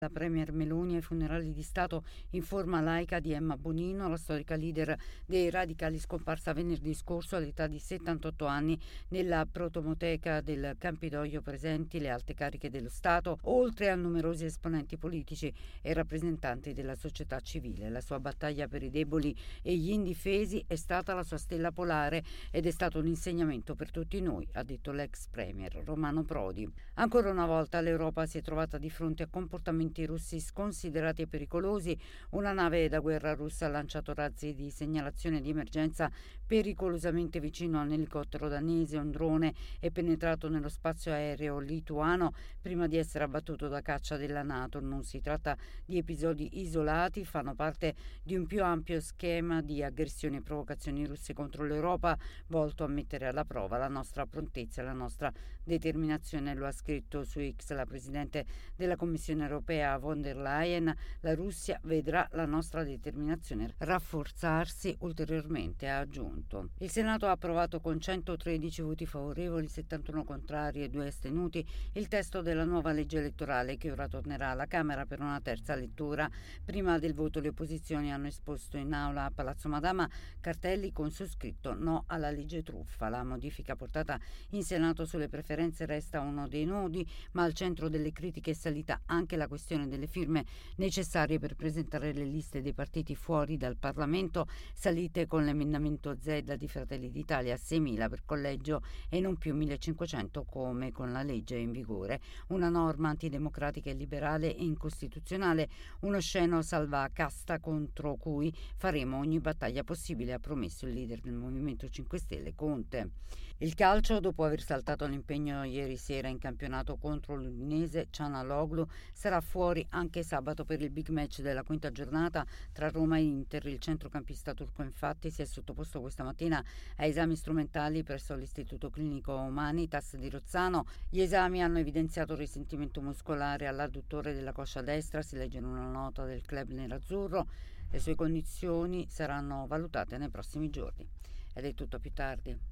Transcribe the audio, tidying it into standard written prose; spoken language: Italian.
La premier Meloni ai funerali di Stato in forma laica di Emma Bonino, la storica leader dei radicali scomparsa venerdì scorso all'età di 78 anni nella protomoteca del Campidoglio, presenti le alte cariche dello Stato, oltre a numerosi esponenti politici e rappresentanti della società civile. La sua battaglia per i deboli e gli indifesi è stata la sua stella polare ed è stato un insegnamento per tutti noi, ha detto l'ex premier Romano Prodi. Ancora una volta l'Europa si è trovata di fronte a comportamenti russi sconsiderati e pericolosi. Una nave da guerra russa ha lanciato razzi di segnalazione di emergenza pericolosamente vicino a un elicottero danese. Un drone è penetrato nello spazio aereo lituano prima di essere abbattuto da caccia della NATO. Non si tratta di episodi isolati, fanno parte di un più ampio schema di aggressioni e provocazioni russe contro l'Europa, volto a mettere alla prova la nostra prontezza e la nostra determinazione. Lo ha scritto su X la presidente della Commissione europea von der Leyen. La Russia vedrà la nostra determinazione rafforzarsi ulteriormente, ha aggiunto. Il Senato ha approvato con 113 voti favorevoli, 71 contrari e 2 astenuti il testo della nuova legge elettorale, che ora tornerà alla Camera per una terza lettura. Prima del voto le opposizioni hanno esposto in aula a Palazzo Madama cartelli con su scritto no alla legge truffa. La modifica portata in Senato sulle preferenze resta uno dei nodi, ma al centro delle critiche è salita anche la questione delle firme necessarie per presentare le liste dei partiti fuori dal Parlamento, salite con l'emendamento Z di Fratelli d'Italia a 6.000 per collegio e non più 1.500 come con la legge in vigore. Una norma antidemocratica e liberale e incostituzionale, uno sceno salvacasta contro cui faremo ogni battaglia possibile, ha promesso il leader del Movimento 5 Stelle Conte. Il calcio, dopo aver saltato l'impegno ieri sera in campionato contro l'Udinese, Çalhanoğlu sarà fuori anche sabato per il big match della quinta giornata tra Roma e Inter. Il centrocampista turco infatti si è sottoposto questa mattina a esami strumentali presso l'Istituto Clinico Humanitas di Rozzano. Gli esami hanno evidenziato risentimento muscolare all'adduttore della coscia destra, si legge in una nota del club nerazzurro. Le sue condizioni saranno valutate nei prossimi giorni. Ed è tutto, più tardi.